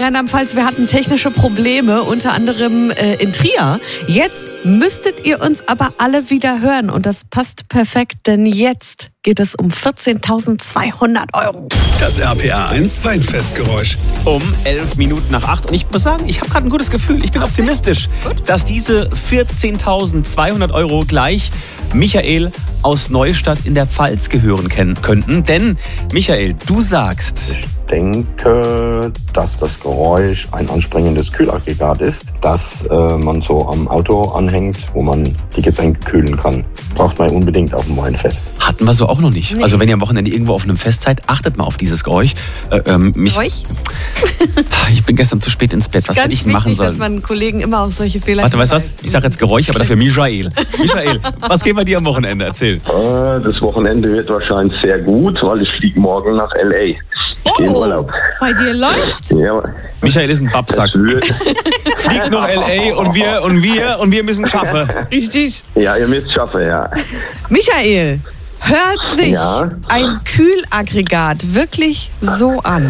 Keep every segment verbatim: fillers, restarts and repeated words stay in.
Rheinland-Pfalz, wir hatten technische Probleme, unter anderem äh, in Trier. Jetzt müsstet ihr uns aber alle wieder hören und das passt perfekt, denn jetzt geht es um vierzehntausendzweihundert Euro. Das R P R eins Weinfestgeräusch. Um elf Minuten nach acht. Und ich muss sagen, ich habe gerade ein gutes Gefühl. Ich bin optimistisch, dass diese vierzehntausendzweihundert Euro gleich Michael aus Neustadt in der Pfalz gehören könnten. Denn, Michael, du sagst... Ich denke, dass das Geräusch ein anspringendes Kühlaggregat ist, das äh, man so am Auto anhängt, wo man die Getränke kühlen kann. Braucht man unbedingt auf dem Weinfest. Hatten wir so auch noch nicht. Nee. Also wenn ihr am Wochenende irgendwo auf einem Fest seid, achtet mal auf dieses Geräusch. Äh, ähm, mich, Geräusch? Ich bin gestern zu spät ins Bett. Was hätte ich denn machen sollen? Dass man Kollegen immer auf solche Fehler Warte, weißt du was? Ich sage jetzt Geräusch, aber dafür Michael. Michael, was geht bei dir am Wochenende? Erzähl. Äh, das Wochenende wird wahrscheinlich sehr gut, weil ich fliege morgen nach L A. Oh, Urlaub. Bei dir läuft? Ja. Michael ist ein Babsack. Fliegt nach L A und wir und wir und wir müssen schaffen. Richtig. Ja, ihr müsst schaffen, ja. Michael, hört sich ja? ein Kühlaggregat wirklich so an?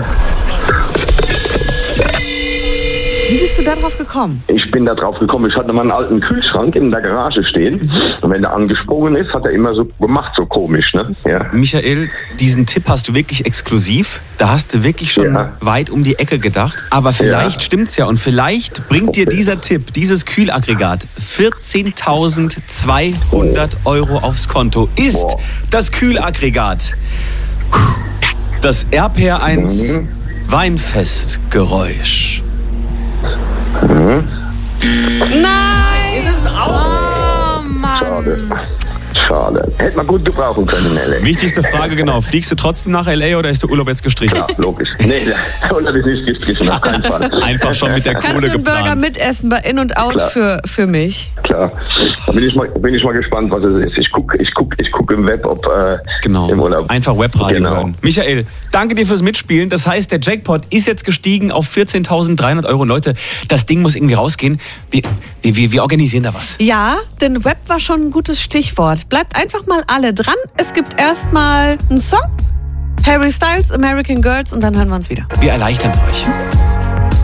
Wie bist du da drauf gekommen? Ich bin da drauf gekommen. Ich hatte mal einen alten Kühlschrank in der Garage stehen. Und wenn der angesprungen ist, hat er immer so gemacht, so komisch, ne? Ja. Michael, diesen Tipp hast du wirklich exklusiv. Da hast du wirklich schon ja. weit um die Ecke gedacht. Aber vielleicht ja. stimmt's ja. Und vielleicht bringt okay. dir dieser Tipp, dieses Kühlaggregat, vierzehntausendzweihundert oh. Euro aufs Konto. Ist oh. das Kühlaggregat das R P R eins mhm. Weinfestgeräusch? Mhm. Nein! Ist es auch? Oh, Mann. Schade. Schade. Hätte man gut gebrauchen können in L A. Wichtigste Frage, genau. Fliegst du trotzdem nach L A oder ist der Urlaub jetzt gestrichen? Ja, logisch. Nee, der Urlaub ist nicht gestrichen, auf keinen Fall. Einfach schon mit der Kohle geplant. Kannst du einen Burger mitessen bei In und Out für, für mich? Klar. Da bin ich mal, bin ich mal gespannt, was es ist. Ich gucke ich guck, ich guck im Web, ob äh, genau. im Urlaub. Einfach Webradio genau. hören. Michael, danke dir fürs Mitspielen. Das heißt, der Jackpot ist jetzt gestiegen auf vierzehntausenddreihundert Euro. Leute, das Ding muss irgendwie rausgehen. Wir, wir, wir organisieren da was. Ja, denn Web war schon ein gutes Stichwort. Bleibt einfach mal alle dran. Es gibt erstmal einen Song, Harry Styles, American Girls, und dann hören wir uns wieder. Wir erleichtern es euch.